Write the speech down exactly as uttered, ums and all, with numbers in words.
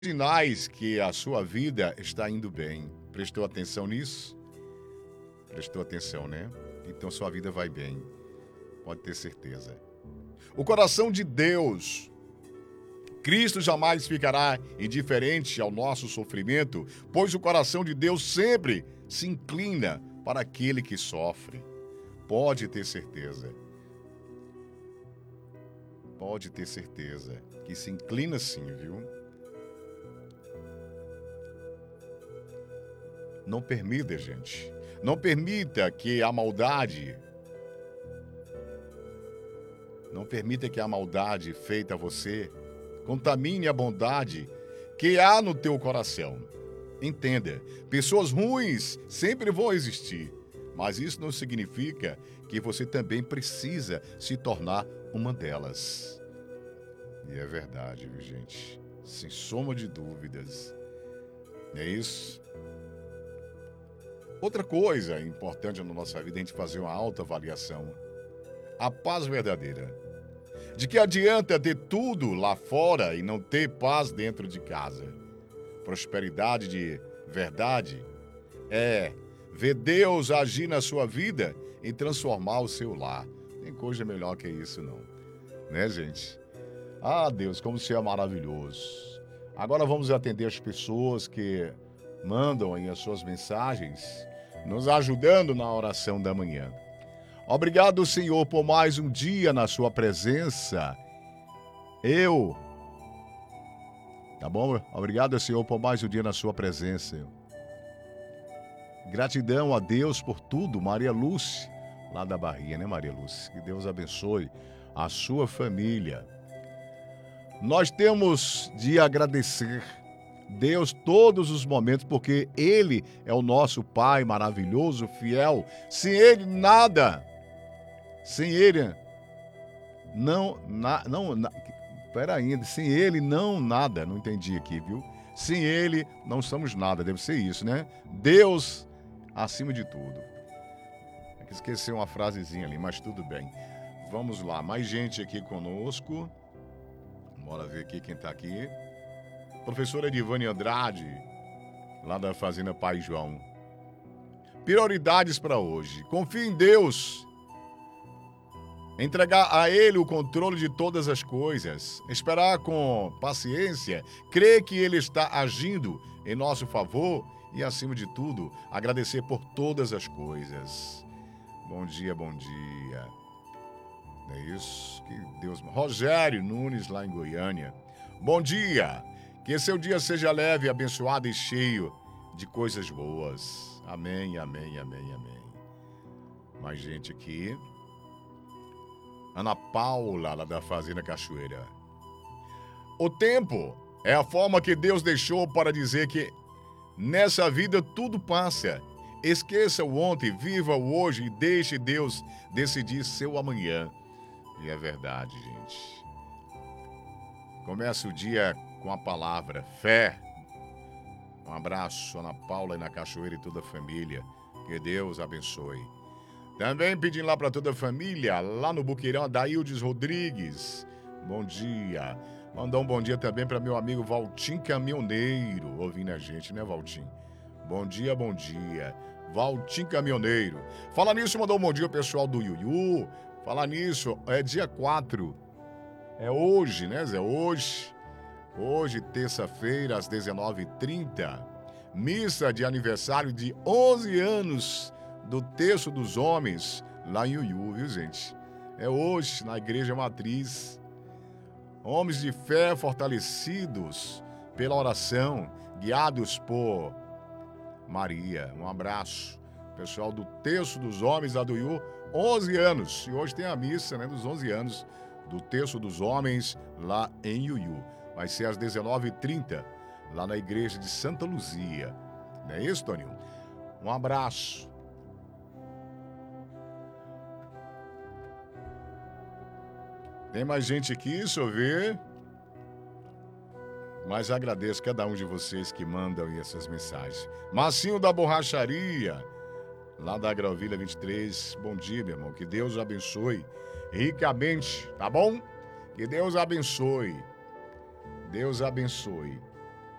Sinais que a sua vida está indo bem. Prestou atenção nisso? Prestou atenção, né? Então sua vida vai bem. Pode ter certeza. O coração de Deus. Cristo jamais ficará indiferente ao nosso sofrimento, pois o coração de Deus sempre se inclina para aquele que sofre. Pode ter certeza. Pode ter certeza que se inclina sim, viu? Não permita, gente. Não permita que a maldade... Não permita que a maldade feita a você contamine a bondade que há no teu coração. Entenda, pessoas ruins sempre vão existir, mas isso não significa que você também precisa se tornar uma delas. E é verdade, viu, gente? Sem soma de dúvidas. Não é isso? Outra coisa importante na nossa vida é a gente fazer uma autoavaliação. A paz verdadeira. De que adianta ter tudo lá fora e não ter paz dentro de casa? Prosperidade de verdade é ver Deus agir na sua vida e transformar o seu lar. Tem coisa melhor que isso, não. Né, gente? Ah, Deus, como você é maravilhoso. Agora vamos atender as pessoas que mandam aí as suas mensagens, nos ajudando na oração da manhã. Obrigado, Senhor, por mais um dia na sua presença. Eu... Tá bom? Obrigado, Senhor, por mais um dia na sua presença. Gratidão a Deus por tudo. Maria Lúcia, lá da Bahia, né, Maria Lúcia? Que Deus abençoe a sua família. Nós temos de agradecer Deus todos os momentos, porque Ele é o nosso Pai maravilhoso, fiel. Sem Ele, nada. Sem Ele, não... Na, não na, pera ainda, sem Ele, não nada. Não entendi aqui, viu? Sem Ele, não somos nada. Deve ser isso, né? Deus acima de tudo. Esqueci uma frasezinha ali, mas tudo bem. Vamos lá, mais gente aqui conosco. Bora ver aqui quem tá aqui. Professora Edivane Andrade, lá da Fazenda Pai João. Prioridades para hoje. Confie em Deus. Entregar a Ele o controle de todas as coisas. Esperar com paciência. Crer que Ele está agindo em nosso favor. E, acima de tudo, agradecer por todas as coisas. Bom dia, bom dia. É isso que Deus... Rogério Nunes, lá em Goiânia. Bom dia. Que seu dia seja leve, abençoado e cheio de coisas boas. Amém, amém, amém, amém. Mais gente aqui. Ana Paula, lá da Fazenda Cachoeira. O tempo é a forma que Deus deixou para dizer que nessa vida tudo passa. Esqueça o ontem, viva o hoje e deixe Deus decidir seu amanhã. E é verdade, gente. Começa o dia com a palavra fé. Um abraço, Ana Paula e na Cachoeira e toda a família. Que Deus abençoe. Também pedindo lá para toda a família, lá no Buqueirão, Daildes Rodrigues. Bom dia. Mandar um bom dia também para meu amigo Valtim Caminhoneiro, ouvindo a gente, né, Valtim? Bom dia, bom dia. Valtim Caminhoneiro. Fala nisso, mandou um bom dia ao pessoal do Yuyu. Fala nisso, é dia quatro. É hoje, né, Zé? Hoje. Hoje, terça-feira, às dezenove e trinta. Missa de aniversário de onze anos do Terço dos Homens, lá em Yuyu, viu, gente? É hoje, na Igreja Matriz. Homens de fé fortalecidos pela oração, guiados por Maria. Um abraço. Pessoal do Terço dos Homens, lá do Yuyu, onze anos. E hoje tem a missa, né, dos onze anos do Terço dos Homens, lá em Yuyu. Vai ser às dezenove e trinta, lá na Igreja de Santa Luzia. Não é isso, Toninho? Um abraço. Tem mais gente aqui, deixa eu ver. Mas agradeço cada um de vocês que mandam aí essas mensagens. Marcinho da Borracharia, lá da Agrovilha vinte e três. Bom dia, meu irmão. Que Deus abençoe ricamente, tá bom? Que Deus abençoe. Deus abençoe.